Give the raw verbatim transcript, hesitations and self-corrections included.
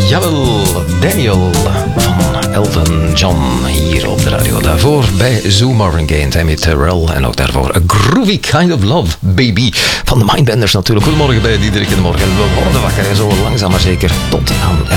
Jawel, Daniel van Elton John hier op de radio. Daarvoor bij Zoo Marvin Gaye en Tammy Terrell. En ook daarvoor A Groovy Kind of Love, Baby. Van de Mindbenders natuurlijk. Goedemorgen bij Diederik in de morgen. We worden wakker, zo langzaam maar zeker tot aan